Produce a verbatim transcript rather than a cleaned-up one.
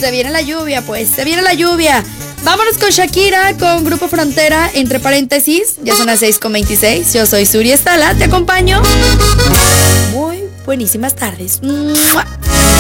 se viene la lluvia, pues, se viene la lluvia. Vámonos con Shakira, con Grupo Frontera, entre paréntesis. Ya son las seis con veintiséis. Yo soy Suri Estala, te acompaño. Muy buenísimas tardes. ¡Mua!